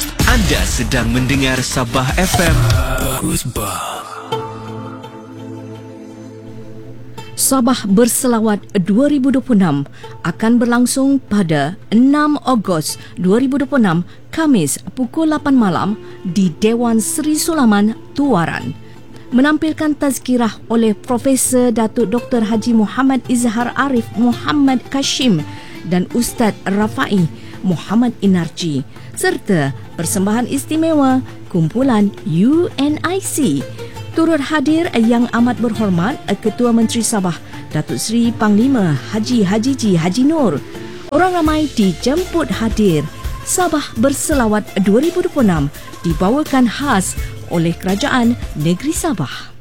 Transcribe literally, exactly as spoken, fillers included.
Anda sedang mendengar Sabah F M. Bagus bah. Sabah Berselawat dua ribu dua puluh enam akan berlangsung pada enam Ogos dua ribu dua puluh enam, Khamis pukul lapan malam di Dewan Seri Sulaman, Tuaran. Menampilkan tazkirah oleh Profesor Datuk Doktor Haji Muhammad Izhar Arif Muhammad Kashim dan Ustaz Rafai Muhammad Inarji, serta persembahan istimewa kumpulan U N I C. Turut hadir Yang Amat Berhormat Ketua Menteri Sabah Datuk Seri Panglima Haji Hajiji Haji Nur. Orang ramai dijemput hadir. Sabah Berselawat dua ribu dua puluh enam dibawakan khas oleh Kerajaan Negeri Sabah.